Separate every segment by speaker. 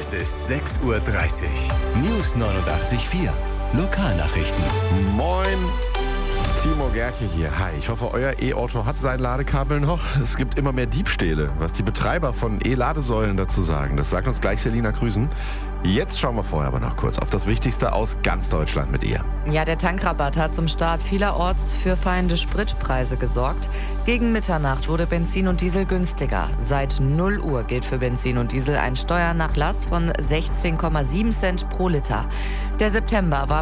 Speaker 1: Es ist 6:30 Uhr. News 89.4. Lokalnachrichten.
Speaker 2: Moin, Timo Gerke hier. Hi, ich hoffe, euer E-Auto hat sein Ladekabel noch. Es gibt immer mehr Diebstähle, was die Betreiber von E-Ladesäulen dazu sagen. Das sagt uns gleich Selina Krüsen. Jetzt schauen wir vorher aber noch kurz auf das Wichtigste aus ganz Deutschland mit ihr.
Speaker 3: Ja, der Tankrabatt hat zum Start vielerorts für fallende Spritpreise gesorgt. Gegen Mitternacht wurde Benzin und Diesel günstiger. Seit 0 Uhr gilt für Benzin und Diesel ein Steuernachlass von 16,7 Cent pro Liter. Der September war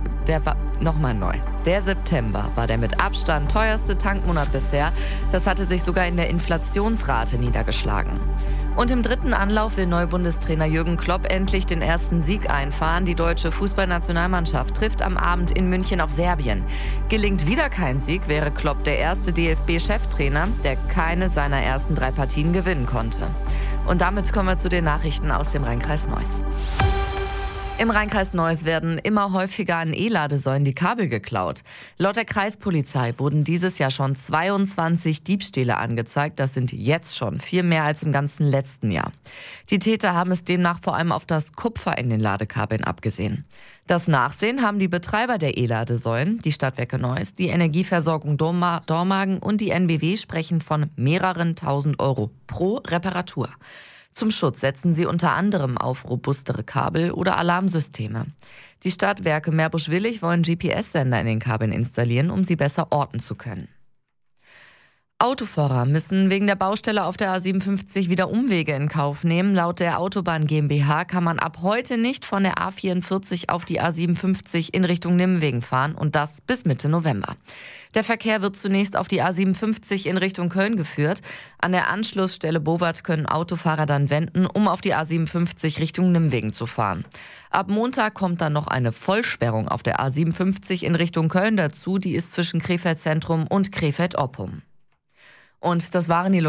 Speaker 3: Der September war der mit Abstand teuerste Tankmonat bisher. Das hatte sich sogar in der Inflationsrate niedergeschlagen. Und im dritten Anlauf will Neubundestrainer Jürgen Klopp endlich den ersten Sieg einfahren. Die deutsche Fußballnationalmannschaft trifft am Abend in München auf Serbien. Gelingt wieder kein Sieg, wäre Klopp der erste DFB-Cheftrainer, der keine seiner ersten 3 Partien gewinnen konnte. Und damit kommen wir zu den Nachrichten aus dem Rhein-Kreis Neuss. Im Rhein-Kreis Neuss werden immer häufiger an E-Ladesäulen die Kabel geklaut. Laut der Kreispolizei wurden dieses Jahr schon 22 Diebstähle angezeigt. Das sind jetzt schon viel mehr als im ganzen letzten Jahr. Die Täter haben es demnach vor allem auf das Kupfer in den Ladekabeln abgesehen. Das Nachsehen haben die Betreiber der E-Ladesäulen, die Stadtwerke Neuss, die Energieversorgung Dormagen und die NBW sprechen von mehreren tausend Euro pro Reparatur. Zum Schutz setzen sie unter anderem auf robustere Kabel oder Alarmsysteme. Die Stadtwerke Meerbusch-Willig wollen GPS-Sender in den Kabeln installieren, um sie besser orten zu können. Autofahrer müssen wegen der Baustelle auf der A57 wieder Umwege in Kauf nehmen. Laut der Autobahn GmbH kann man ab heute nicht von der A44 auf die A57 in Richtung Nimwegen fahren und das bis Mitte November. Der Verkehr wird zunächst auf die A57 in Richtung Köln geführt. An der Anschlussstelle Bowart können Autofahrer dann wenden, um auf die A57 Richtung Nimwegen zu fahren. Ab Montag kommt dann noch eine Vollsperrung auf der A57 in Richtung Köln dazu. Die ist zwischen Krefeld Zentrum und Krefeld Oppum. Und das waren die